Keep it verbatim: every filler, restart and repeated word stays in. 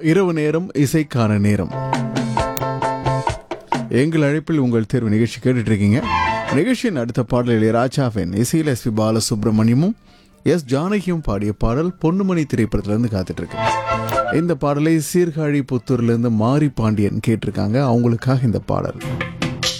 இரவு நேரம் இசைக்கான நேரம். எங்கள் அழைப்பில் உங்கள் தேர்வு நிகழ்ச்சி கேட்டுட்டு இருக்கீங்க. நிகழ்ச்சியின் அடுத்த பாடல் இளையராஜாவின் இசையில் எஸ் பி பாலசுப்ரமணியமும் எஸ் ஜானகியும் பாடிய பாடல் பொன்னுமணி திரைப்படத்திலிருந்து காத்துட்டு இருக்கு. இந்த பாடலை சீர்காழி புத்தூர்லேருந்து மாரி பாண்டியன் கேட்டிருக்காங்க. அவங்களுக்காக இந்த பாடல்.